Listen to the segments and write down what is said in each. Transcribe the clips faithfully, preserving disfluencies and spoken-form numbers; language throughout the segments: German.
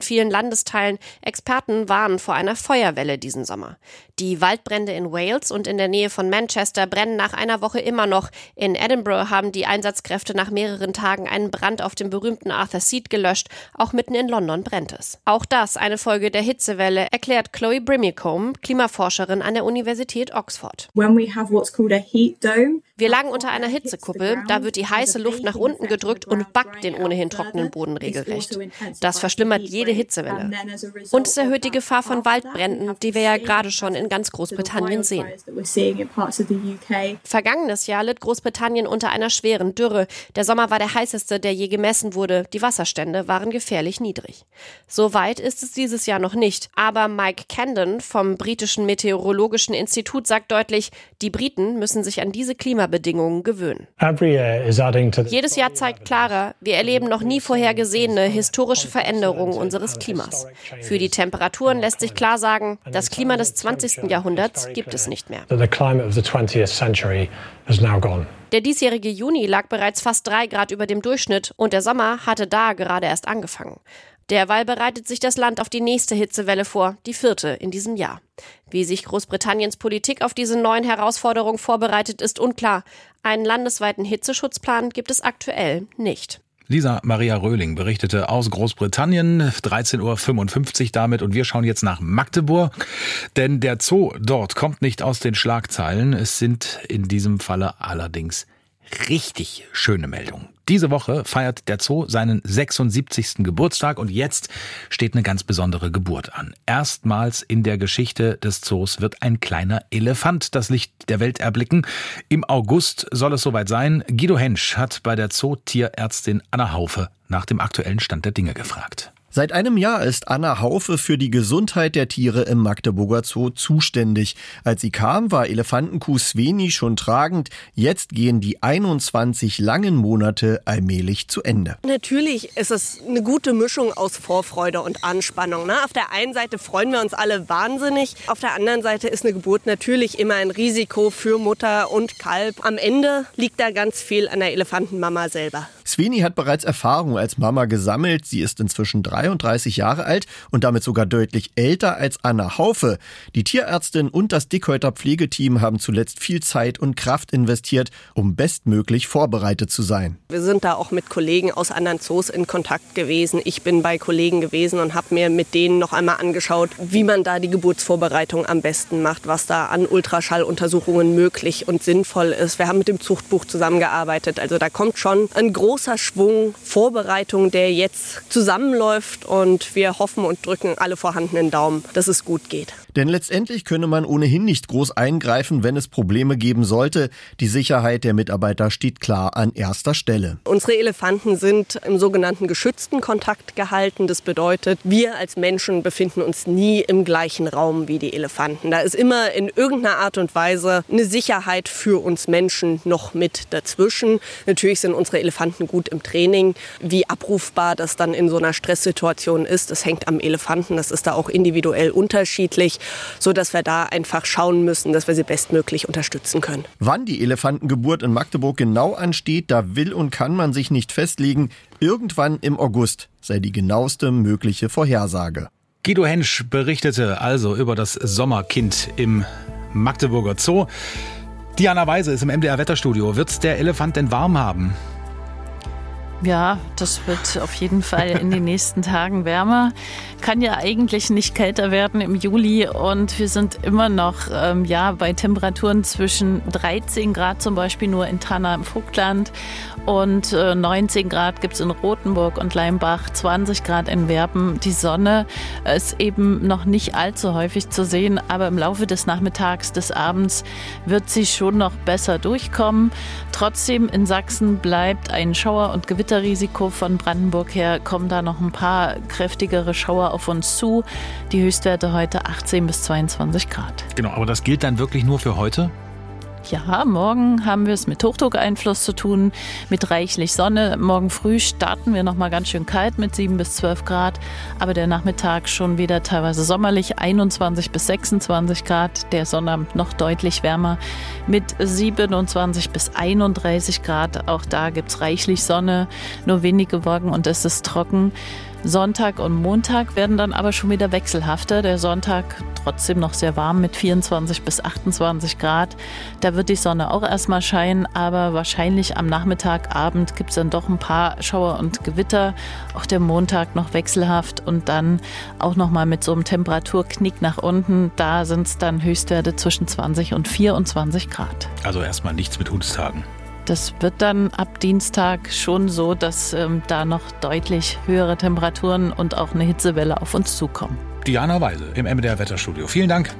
vielen Landesteilen. Experten warnen vor einer Feuerwelle diesen Sommer. Die Waldbrände in Wales und in der Nähe von Manchester brennen nach einer Woche immer noch. In Edinburgh haben die Einsatzkräfte nach mehreren Tagen einen Brand auf dem berühmten Arthur Seat gelöscht. Auch mitten in London brennt es. Auch das eine Folge der Hitzewelle, erklärt Chloe Brimicombe, Klimaforscherin an der Universität Oxford. When we have what's called a heat dome, wir lagen unter einer Hitzekuppel, da wird die heiße Luft nach unten gedrückt und backt den ohnehin trockenen Boden regelrecht. Das verschlimmert jede Hitzewelle. Und es erhöht die Gefahr von Waldbränden, die wir ja gerade schon in ganz Großbritannien sehen. Vergangenes Jahr litt Großbritannien unter einer schweren Dürre. Der Sommer war der heißeste, der je gemessen wurde. Die Wasserstände waren gefährlich niedrig. So weit ist es dieses Jahr noch nicht. Aber Mike Camden vom britischen Meteorologischen Institut sagt deutlich, die Briten müssen sich an diese Klimabedingungen gewöhnen. Jedes Jahr zeigt klarer, wir erleben noch nie vorhergesehene historische Veränderungen unseres Klimas. Für die Temperaturen lässt sich klar sagen, das Klima des zwanzigsten Jahrhunderts gibt es nicht mehr. Der diesjährige Juni lag bereits fast drei Grad über dem Durchschnitt und der Sommer hatte da gerade erst angefangen. Derweil bereitet sich das Land auf die nächste Hitzewelle vor, die vierte in diesem Jahr. Wie sich Großbritanniens Politik auf diese neuen Herausforderungen vorbereitet, ist unklar. Einen landesweiten Hitzeschutzplan gibt es aktuell nicht. Lisa Maria Röhling berichtete aus Großbritannien, dreizehn Uhr fünfundfünfzig damit, und wir schauen jetzt nach Magdeburg, denn der Zoo dort kommt nicht aus den Schlagzeilen. Es sind in diesem Falle allerdings richtig schöne Meldungen. Diese Woche feiert der Zoo seinen sechsundsiebzigsten Geburtstag und jetzt steht eine ganz besondere Geburt an. Erstmals in der Geschichte des Zoos wird ein kleiner Elefant das Licht der Welt erblicken. Im August soll es soweit sein. Guido Hensch hat bei der Zootierärztin Anna Haufe nach dem aktuellen Stand der Dinge gefragt. Seit einem Jahr ist Anna Haufe für die Gesundheit der Tiere im Magdeburger Zoo zuständig. Als sie kam, war Elefantenkuh Sveni schon tragend. Jetzt gehen die einundzwanzig langen Monate allmählich zu Ende. Natürlich ist es eine gute Mischung aus Vorfreude und Anspannung. Ne? Auf der einen Seite freuen wir uns alle wahnsinnig. Auf der anderen Seite ist eine Geburt natürlich immer ein Risiko für Mutter und Kalb. Am Ende liegt da ganz viel an der Elefantenmama selber. Sveni hat bereits Erfahrung als Mama gesammelt. Sie ist inzwischen dreiunddreißig Jahre alt und damit sogar deutlich älter als Anna Haufe. Die Tierärztin und das Dickhäuter Pflegeteam haben zuletzt viel Zeit und Kraft investiert, um bestmöglich vorbereitet zu sein. Wir sind da auch mit Kollegen aus anderen Zoos in Kontakt gewesen. Ich bin bei Kollegen gewesen und habe mir mit denen noch einmal angeschaut, wie man da die Geburtsvorbereitung am besten macht, was da an Ultraschalluntersuchungen möglich und sinnvoll ist. Wir haben mit dem Zuchtbuch zusammengearbeitet. Also da kommt schon ein großer Schwung Vorbereitung, der jetzt zusammenläuft, und wir hoffen und drücken alle vorhandenen Daumen, dass es gut geht. Denn letztendlich könne man ohnehin nicht groß eingreifen, wenn es Probleme geben sollte. Die Sicherheit der Mitarbeiter steht klar an erster Stelle. Unsere Elefanten sind im sogenannten geschützten Kontakt gehalten. Das bedeutet, wir als Menschen befinden uns nie im gleichen Raum wie die Elefanten. Da ist immer in irgendeiner Art und Weise eine Sicherheit für uns Menschen noch mit dazwischen. Natürlich sind unsere Elefanten gut im Training. Wie abrufbar das dann in so einer Stresssituation ist, das hängt am Elefanten. Das ist da auch individuell unterschiedlich, so dass wir da einfach schauen müssen, dass wir sie bestmöglich unterstützen können. Wann die Elefantengeburt in Magdeburg genau ansteht, da will und kann man sich nicht festlegen. Irgendwann im August sei die genaueste mögliche Vorhersage. Guido Hensch berichtete also über das Sommerkind im Magdeburger Zoo. Diana Weise ist im M D R-Wetterstudio. Wird's der Elefant denn warm haben? Ja, das wird auf jeden Fall in den nächsten Tagen wärmer. Kann ja eigentlich nicht kälter werden im Juli, und wir sind immer noch ähm, ja, bei Temperaturen zwischen dreizehn Grad zum Beispiel nur in Tanna im Vogtland und äh, neunzehn Grad gibt es in Rothenburg und Leimbach, zwanzig Grad in Werben. Die Sonne ist eben noch nicht allzu häufig zu sehen, aber im Laufe des Nachmittags, des Abends wird sie schon noch besser durchkommen. Trotzdem in Sachsen bleibt ein Schauer- und Gewitterrisiko. Von Brandenburg her kommen da noch ein paar kräftigere Schauer auf uns zu. Die Höchstwerte heute achtzehn bis zweiundzwanzig Grad. Genau, aber das gilt dann wirklich nur für heute? Ja, morgen haben wir es mit Hochdruckeinfluss zu tun, mit reichlich Sonne. Morgen früh starten wir noch mal ganz schön kalt mit sieben bis zwölf Grad, aber der Nachmittag schon wieder teilweise sommerlich, einundzwanzig bis sechsundzwanzig Grad. Der Sonnabend noch deutlich wärmer mit siebenundzwanzig bis einunddreißig Grad. Auch da gibt es reichlich Sonne, nur wenige Wolken und es ist trocken. Sonntag und Montag werden dann aber schon wieder wechselhafter. Der Sonntag trotzdem noch sehr warm mit vierundzwanzig bis achtundzwanzig Grad. Da wird die Sonne auch erstmal scheinen, aber wahrscheinlich am Nachmittag, Abend gibt es dann doch ein paar Schauer und Gewitter. Auch der Montag noch wechselhaft und dann auch nochmal mit so einem Temperaturknick nach unten. Da sind es dann Höchstwerte zwischen zwanzig und vierundzwanzig Grad. Also erstmal nichts mit Hundstagen. Das wird dann ab Dienstag schon so, dass ähm, da noch deutlich höhere Temperaturen und auch eine Hitzewelle auf uns zukommen. Diana Weise im M D R Wetterstudio. Vielen Dank.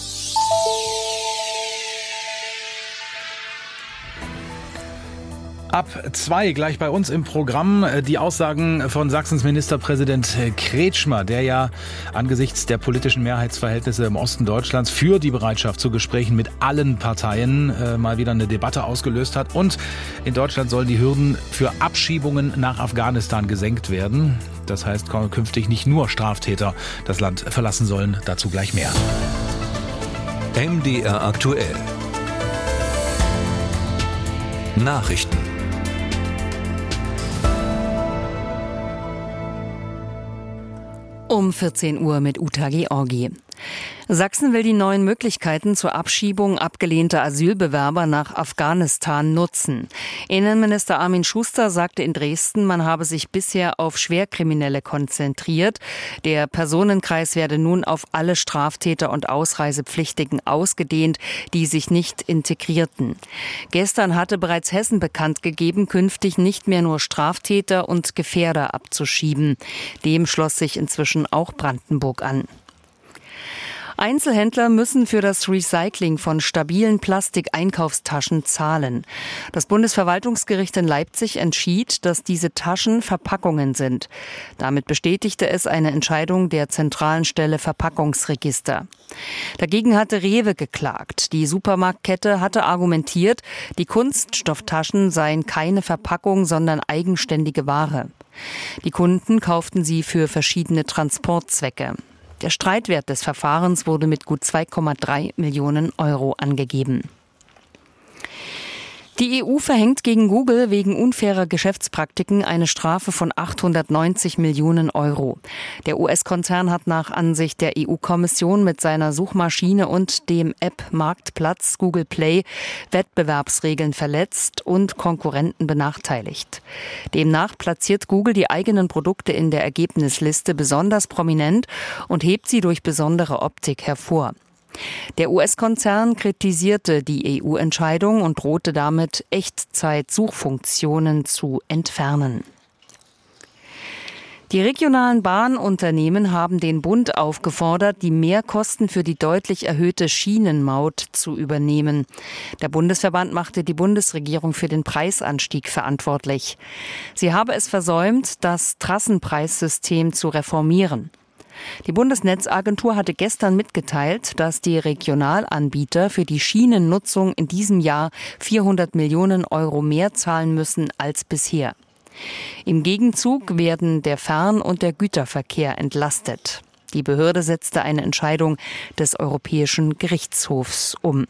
Ab zwei gleich bei uns im Programm die Aussagen von Sachsens Ministerpräsident Kretschmer, der ja angesichts der politischen Mehrheitsverhältnisse im Osten Deutschlands für die Bereitschaft zu Gesprächen mit allen Parteien äh, mal wieder eine Debatte ausgelöst hat. Und in Deutschland sollen die Hürden für Abschiebungen nach Afghanistan gesenkt werden. Das heißt, künftig nicht nur Straftäter das Land verlassen sollen. Dazu gleich mehr. M D R aktuell. Nachrichten. Um vierzehn Uhr mit Uta Georgi. Sachsen will die neuen Möglichkeiten zur Abschiebung abgelehnter Asylbewerber nach Afghanistan nutzen. Innenminister Armin Schuster sagte in Dresden, man habe sich bisher auf Schwerkriminelle konzentriert. Der Personenkreis werde nun auf alle Straftäter und Ausreisepflichtigen ausgedehnt, die sich nicht integrierten. Gestern hatte bereits Hessen bekannt gegeben, künftig nicht mehr nur Straftäter und Gefährder abzuschieben. Dem schloss sich inzwischen auch Brandenburg an. Einzelhändler müssen für das Recycling von stabilen Plastikeinkaufstaschen zahlen. Das Bundesverwaltungsgericht in Leipzig entschied, dass diese Taschen Verpackungen sind. Damit bestätigte es eine Entscheidung der zentralen Stelle Verpackungsregister. Dagegen hatte Rewe geklagt. Die Supermarktkette hatte argumentiert, die Kunststofftaschen seien keine Verpackung, sondern eigenständige Ware. Die Kunden kauften sie für verschiedene Transportzwecke. Der Streitwert des Verfahrens wurde mit gut zwei Komma drei Millionen Euro angegeben. Die E U verhängt gegen Google wegen unfairer Geschäftspraktiken eine Strafe von achthundertneunzig Millionen Euro. Der U S-Konzern hat nach Ansicht der E U-Kommission mit seiner Suchmaschine und dem App-Marktplatz Google Play Wettbewerbsregeln verletzt und Konkurrenten benachteiligt. Demnach platziert Google die eigenen Produkte in der Ergebnisliste besonders prominent und hebt sie durch besondere Optik hervor. Der U S-Konzern kritisierte die E U-Entscheidung und drohte damit, Echtzeit-Suchfunktionen zu entfernen. Die regionalen Bahnunternehmen haben den Bund aufgefordert, die Mehrkosten für die deutlich erhöhte Schienenmaut zu übernehmen. Der Bundesverband machte die Bundesregierung für den Preisanstieg verantwortlich. Sie habe es versäumt, das Trassenpreissystem zu reformieren. Die Bundesnetzagentur hatte gestern mitgeteilt, dass die Regionalanbieter für die Schienennutzung in diesem Jahr vierhundert Millionen Euro mehr zahlen müssen als bisher. Im Gegenzug werden der Fern- und der Güterverkehr entlastet. Die Behörde setzte eine Entscheidung des Europäischen Gerichtshofs um.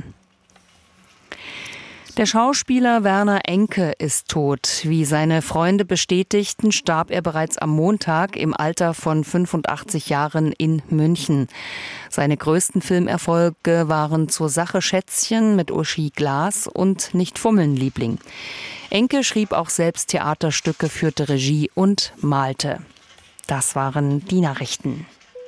Der Schauspieler Werner Enke ist tot. Wie seine Freunde bestätigten, starb er bereits am Montag im Alter von fünfundachtzig Jahren in München. Seine größten Filmerfolge waren Zur Sache Schätzchen mit Uschi Glas und Nicht fummeln, Liebling. Enke schrieb auch selbst Theaterstücke, führte Regie und malte. Das waren die Nachrichten.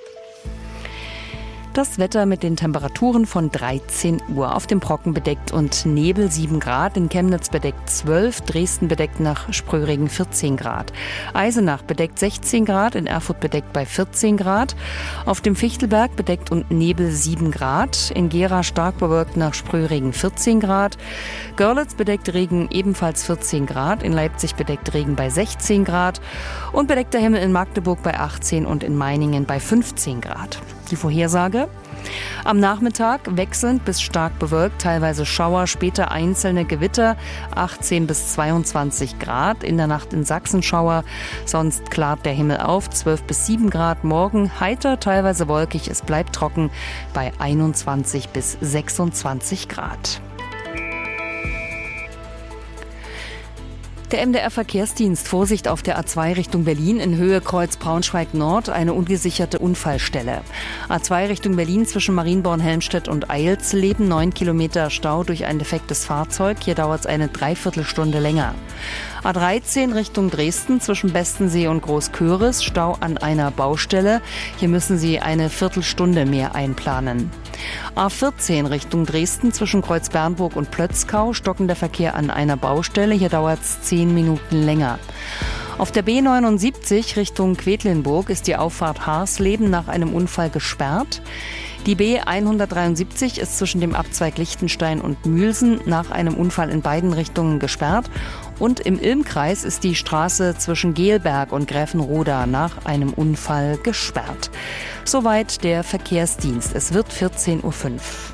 Das Wetter mit den Temperaturen von dreizehn Uhr. Auf dem Brocken bedeckt und Nebel sieben Grad, in Chemnitz bedeckt zwölf, Dresden bedeckt nach Spröhringen vierzehn Grad. Eisenach bedeckt sechzehn Grad, in Erfurt bedeckt bei vierzehn Grad. Auf dem Fichtelberg bedeckt und Nebel sieben Grad, in Gera stark bewölkt nach Spröhringen vierzehn Grad. Görlitz bedeckt Regen ebenfalls vierzehn Grad, in Leipzig bedeckt Regen bei sechzehn Grad und bedeckter Himmel in Magdeburg bei achtzehn und in Meiningen bei fünfzehn Grad. Die Vorhersage: Am Nachmittag wechselnd bis stark bewölkt, teilweise Schauer, später einzelne Gewitter, achtzehn bis zweiundzwanzig Grad. In der Nacht in Sachsen Schauer, sonst klart der Himmel auf, zwölf bis sieben Grad. Morgen heiter, teilweise wolkig, es bleibt trocken bei einundzwanzig bis sechsundzwanzig Grad. Der M D R-Verkehrsdienst, Vorsicht auf der A zwei Richtung Berlin in Höhe Kreuz Braunschweig-Nord, eine ungesicherte Unfallstelle. A zwei Richtung Berlin zwischen Marienborn-Helmstedt und Eilsleben, neun Kilometer Stau durch ein defektes Fahrzeug. Hier dauert es eine Dreiviertelstunde länger. A dreizehn Richtung Dresden zwischen Bestensee und Großköris, Stau an einer Baustelle. Hier müssen Sie eine Viertelstunde mehr einplanen. A vierzehn Richtung Dresden zwischen Kreuz Bernburg und Plötzkau, stockender Verkehr an einer Baustelle. Hier dauert es zehn Minuten länger. Auf der B neunundsiebzig Richtung Quedlinburg ist die Auffahrt Haarsleben nach einem Unfall gesperrt. Die B hundertdreiundsiebzig ist zwischen dem Abzweig Lichtenstein und Mühlsen nach einem Unfall in beiden Richtungen gesperrt. Und im Ilmkreis ist die Straße zwischen Gelberg und Gräfenroda nach einem Unfall gesperrt. Soweit der Verkehrsdienst. Es wird vierzehn Uhr fünf.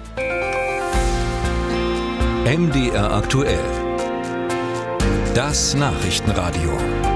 M D R aktuell. Das Nachrichtenradio.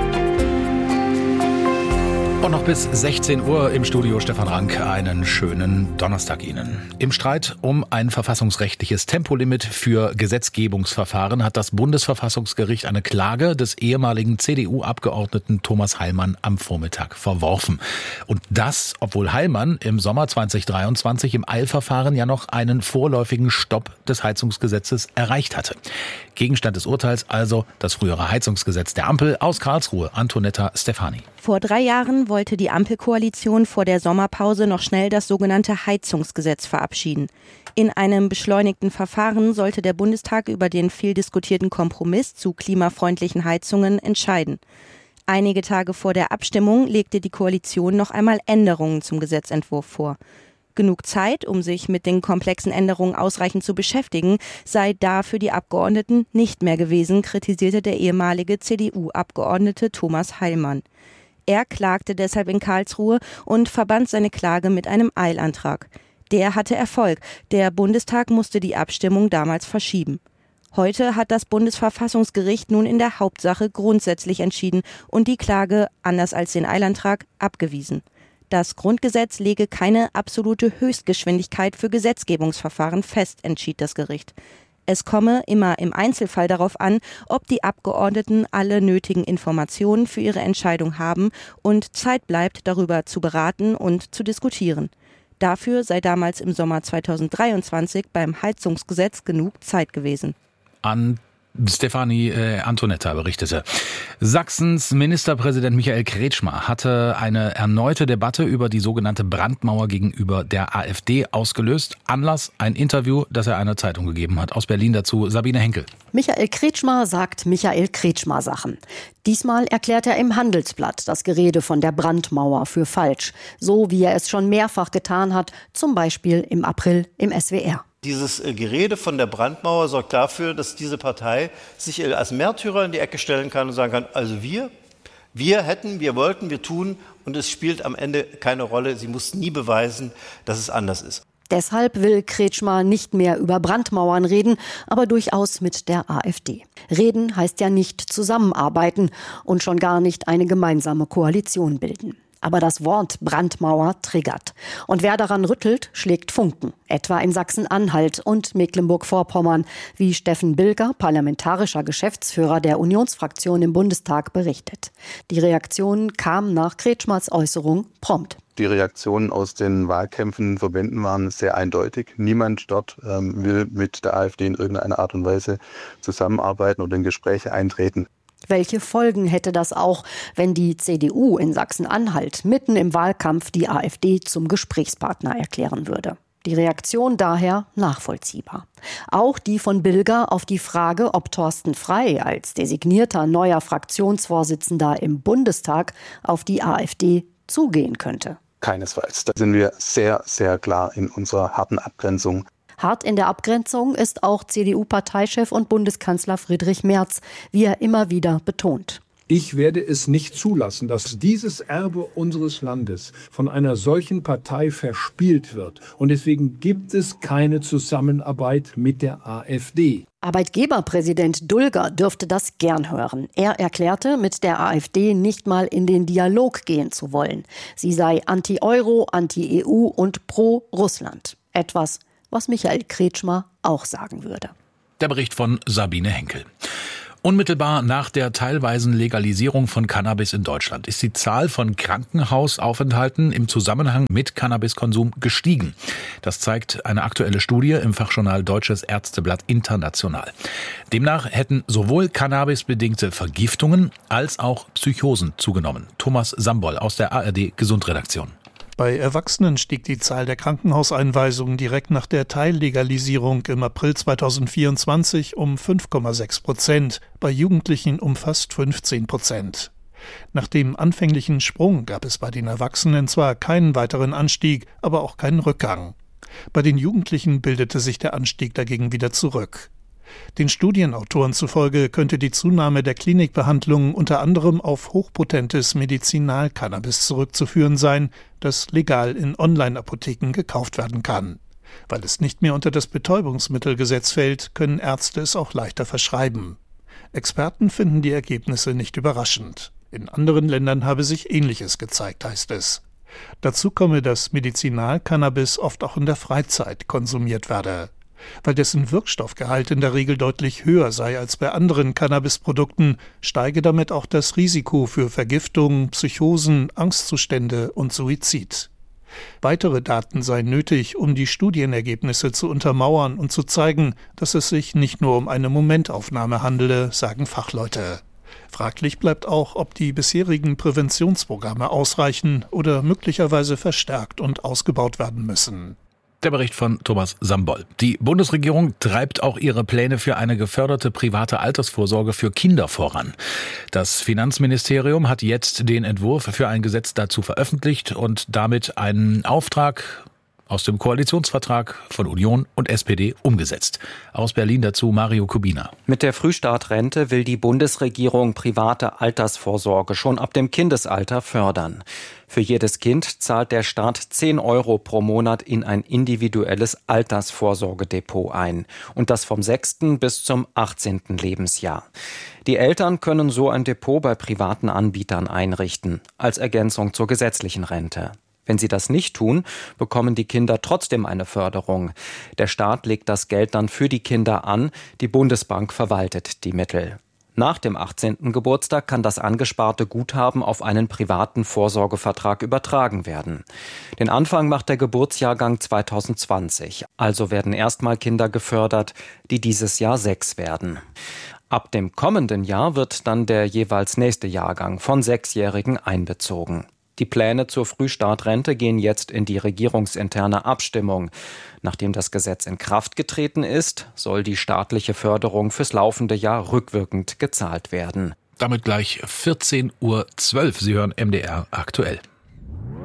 Und noch bis sechzehn Uhr im Studio Stefan Rank. Einen schönen Donnerstag Ihnen. Im Streit um ein verfassungsrechtliches Tempolimit für Gesetzgebungsverfahren hat das Bundesverfassungsgericht eine Klage des ehemaligen C D U-Abgeordneten Thomas Heilmann am Vormittag verworfen. Und das, obwohl Heilmann im Sommer zweitausenddreiundzwanzig im Eilverfahren ja noch einen vorläufigen Stopp des Heizungsgesetzes erreicht hatte. Gegenstand des Urteils also das frühere Heizungsgesetz der Ampel. Aus Karlsruhe, Antonetta Stefani. Vor drei Jahren wollte die Ampelkoalition vor der Sommerpause noch schnell das sogenannte Heizungsgesetz verabschieden. In einem beschleunigten Verfahren sollte der Bundestag über den viel diskutierten Kompromiss zu klimafreundlichen Heizungen entscheiden. Einige Tage vor der Abstimmung legte die Koalition noch einmal Änderungen zum Gesetzentwurf vor. Genug Zeit, um sich mit den komplexen Änderungen ausreichend zu beschäftigen, sei da für die Abgeordneten nicht mehr gewesen, kritisierte der ehemalige C D U-Abgeordnete Thomas Heilmann. Er klagte deshalb in Karlsruhe und verband seine Klage mit einem Eilantrag. Der hatte Erfolg. Der Bundestag musste die Abstimmung damals verschieben. Heute hat das Bundesverfassungsgericht nun in der Hauptsache grundsätzlich entschieden und die Klage, anders als den Eilantrag, abgewiesen. Das Grundgesetz lege keine absolute Höchstgeschwindigkeit für Gesetzgebungsverfahren fest, entschied das Gericht. Es komme immer im Einzelfall darauf an, ob die Abgeordneten alle nötigen Informationen für ihre Entscheidung haben und Zeit bleibt, darüber zu beraten und zu diskutieren. Dafür sei damals im Sommer zweitausenddreiundzwanzig beim Heizungsgesetz genug Zeit gewesen. An Stefani äh, Antonetta berichtete. Sachsens Ministerpräsident Michael Kretschmer hatte eine erneute Debatte über die sogenannte Brandmauer gegenüber der AfD ausgelöst. Anlass ein Interview, das er einer Zeitung gegeben hat. Aus Berlin dazu Sabine Henkel. Michael Kretschmer sagt Michael Kretschmer Sachen. Diesmal erklärt er im Handelsblatt das Gerede von der Brandmauer für falsch. So wie er es schon mehrfach getan hat, zum Beispiel im April im S W R. Dieses Gerede von der Brandmauer sorgt dafür, dass diese Partei sich als Märtyrer in die Ecke stellen kann und sagen kann, also wir, wir hätten, wir wollten, wir tun und es spielt am Ende keine Rolle. Sie muss nie beweisen, dass es anders ist. Deshalb will Kretschmer nicht mehr über Brandmauern reden, aber durchaus mit der AfD. Reden heißt ja nicht zusammenarbeiten und schon gar nicht eine gemeinsame Koalition bilden. Aber das Wort Brandmauer triggert. Und wer daran rüttelt, schlägt Funken. Etwa in Sachsen-Anhalt und Mecklenburg-Vorpommern, wie Steffen Bilger, parlamentarischer Geschäftsführer der Unionsfraktion im Bundestag, berichtet. Die Reaktion kam nach Kretschmers Äußerung prompt. Die Reaktionen aus den Wahlkämpfen, Verbänden waren sehr eindeutig. Niemand dort ähm, will mit der AfD in irgendeiner Art und Weise zusammenarbeiten oder in Gespräche eintreten. Welche Folgen hätte das auch, wenn die C D U in Sachsen-Anhalt mitten im Wahlkampf die AfD zum Gesprächspartner erklären würde? Die Reaktion daher nachvollziehbar. Auch die von Bilger auf die Frage, ob Thorsten Frey als designierter neuer Fraktionsvorsitzender im Bundestag auf die AfD zugehen könnte. Keinesfalls. Da sind wir sehr, sehr klar in unserer harten Abgrenzung. Hart in der Abgrenzung ist auch C D U-Parteichef und Bundeskanzler Friedrich Merz, wie er immer wieder betont. Ich werde es nicht zulassen, dass dieses Erbe unseres Landes von einer solchen Partei verspielt wird. Und deswegen gibt es keine Zusammenarbeit mit der AfD. Arbeitgeberpräsident Dulger dürfte das gern hören. Er erklärte, mit der AfD nicht mal in den Dialog gehen zu wollen. Sie sei anti-Euro, anti-E U und pro-Russland. Etwas, was Michael Kretschmer auch sagen würde. Der Bericht von Sabine Henkel. Unmittelbar nach der teilweisen Legalisierung von Cannabis in Deutschland ist die Zahl von Krankenhausaufenthalten im Zusammenhang mit Cannabiskonsum gestiegen. Das zeigt eine aktuelle Studie im Fachjournal Deutsches Ärzteblatt International. Demnach hätten sowohl cannabisbedingte Vergiftungen als auch Psychosen zugenommen. Thomas Sambol aus der A R D Gesundredaktion. Bei Erwachsenen stieg die Zahl der Krankenhauseinweisungen direkt nach der Teillegalisierung im April zweitausendvierundzwanzig um fünf Komma sechs Prozent, bei Jugendlichen um fast fünfzehn Prozent. Nach dem anfänglichen Sprung gab es bei den Erwachsenen zwar keinen weiteren Anstieg, aber auch keinen Rückgang. Bei den Jugendlichen bildete sich der Anstieg dagegen wieder zurück. Den Studienautoren zufolge könnte die Zunahme der Klinikbehandlungen unter anderem auf hochpotentes Medizinalcannabis zurückzuführen sein, das legal in Online-Apotheken gekauft werden kann. Weil es nicht mehr unter das Betäubungsmittelgesetz fällt, können Ärzte es auch leichter verschreiben. Experten finden die Ergebnisse nicht überraschend. In anderen Ländern habe sich Ähnliches gezeigt, heißt es. Dazu komme, dass Medizinalcannabis oft auch in der Freizeit konsumiert werde. Weil dessen Wirkstoffgehalt in der Regel deutlich höher sei als bei anderen Cannabisprodukten, steige damit auch das Risiko für Vergiftungen, Psychosen, Angstzustände und Suizid. Weitere Daten seien nötig, um die Studienergebnisse zu untermauern und zu zeigen, dass es sich nicht nur um eine Momentaufnahme handele, sagen Fachleute. Fraglich bleibt auch, ob die bisherigen Präventionsprogramme ausreichen oder möglicherweise verstärkt und ausgebaut werden müssen. Der Bericht von Thomas Sambol. Die Bundesregierung treibt auch ihre Pläne für eine geförderte private Altersvorsorge für Kinder voran. Das Finanzministerium hat jetzt den Entwurf für ein Gesetz dazu veröffentlicht und damit einen Auftrag aus dem Koalitionsvertrag von Union und S P D umgesetzt. Aus Berlin dazu Mario Kubina. Mit der Frühstartrente will die Bundesregierung private Altersvorsorge schon ab dem Kindesalter fördern. Für jedes Kind zahlt der Staat zehn Euro pro Monat in ein individuelles Altersvorsorgedepot ein. Und das vom sechsten bis zum achtzehnten Lebensjahr. Die Eltern können so ein Depot bei privaten Anbietern einrichten, als Ergänzung zur gesetzlichen Rente. Wenn sie das nicht tun, bekommen die Kinder trotzdem eine Förderung. Der Staat legt das Geld dann für die Kinder an, die Bundesbank verwaltet die Mittel. Nach dem achtzehnten Geburtstag kann das angesparte Guthaben auf einen privaten Vorsorgevertrag übertragen werden. Den Anfang macht der Geburtsjahrgang zweitausendzwanzig. Also werden erstmal Kinder gefördert, die dieses Jahr sechs werden. Ab dem kommenden Jahr wird dann der jeweils nächste Jahrgang von Sechsjährigen einbezogen. Die Pläne zur Frühstartrente gehen jetzt in die regierungsinterne Abstimmung. Nachdem das Gesetz in Kraft getreten ist, soll die staatliche Förderung fürs laufende Jahr rückwirkend gezahlt werden. Damit gleich vierzehn Uhr zwölf. Sie hören M D R aktuell.